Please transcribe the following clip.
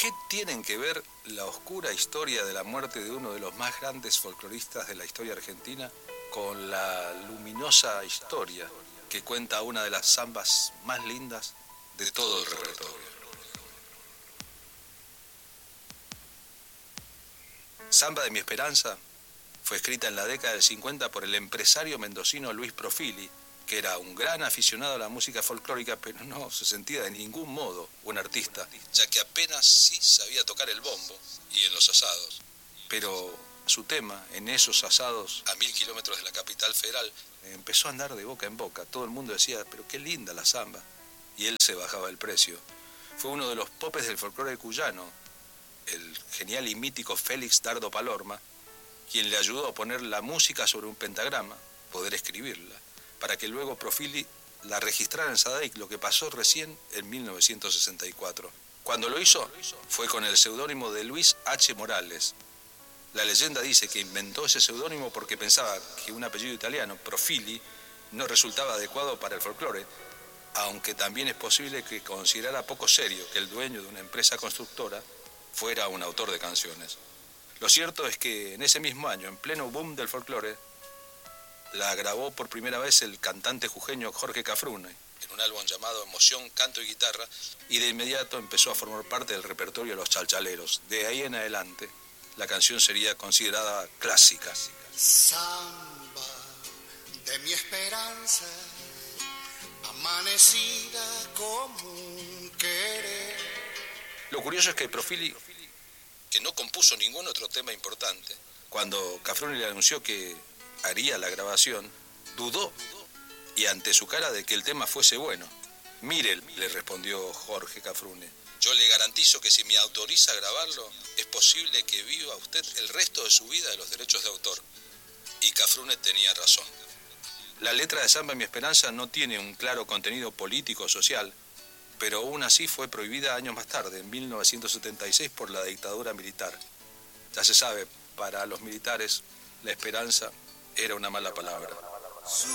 ¿Qué tienen que ver la oscura historia de la muerte de uno de los más grandes folcloristas de la historia argentina con la luminosa historia que cuenta una de las zambas más lindas de todo el repertorio? Zamba de mi esperanza fue escrita en la década del 50 por el empresario mendocino Luis Profili, que era un gran aficionado a la música folclórica, pero no se sentía de ningún modo un artista, ya que apenas sí sabía tocar el bombo y en los asados. Pero su tema, en esos asados a 1000 kilómetros de la capital federal, empezó a andar de boca en boca. Todo el mundo decía, pero qué linda la zamba. Y él se bajaba el precio. Fue uno de los popes del folclore cuyano, el genial y mítico Félix Dardo Palorma, quien le ayudó a poner la música sobre un pentagrama, poder escribirla, para que luego Profili la registrara en Sadaic, lo que pasó recién en 1964. Cuando lo hizo, fue con el seudónimo de Luis H. Morales. La leyenda dice que inventó ese seudónimo porque pensaba que un apellido italiano, Profili, no resultaba adecuado para el folclore, aunque también es posible que considerara poco serio que el dueño de una empresa constructora fuera un autor de canciones. Lo cierto es que en ese mismo año, en pleno boom del folclore, la grabó por primera vez el cantante jujeño Jorge Cafrune, en un álbum llamado Emoción, Canto y Guitarra, y de inmediato empezó a formar parte del repertorio de los chalchaleros. De ahí en adelante, la canción sería considerada clásica. Samba de mi esperanza, amanecida como un querer. Lo curioso es que Profili, que no compuso ningún otro tema importante, cuando Cafrune le anunció que haría la grabación, dudó, y ante su cara de que el tema fuese bueno. Mire, le respondió Jorge Cafrune, yo le garantizo que si me autoriza a grabarlo, es posible que viva usted el resto de su vida de los derechos de autor. Y Cafrune tenía razón. La letra de Zamba de mi esperanza no tiene un claro contenido político o social, pero aún así fue prohibida años más tarde, en 1976, por la dictadura militar. Ya se sabe, para los militares, la esperanza era una mala palabra.